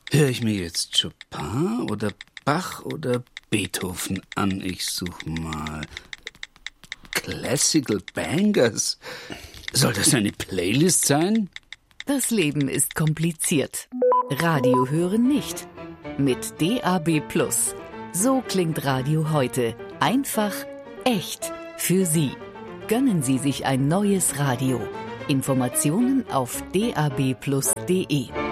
Höre ich mir jetzt Chopin oder Bach oder Beethoven an? Ich suche mal. Classical Bangers. Soll das eine Playlist sein? Das Leben ist kompliziert. Radio hören nicht. Mit DAB+. So klingt Radio heute. Einfach, echt, für Sie. Gönnen Sie sich ein neues Radio. Informationen auf dabplus.de.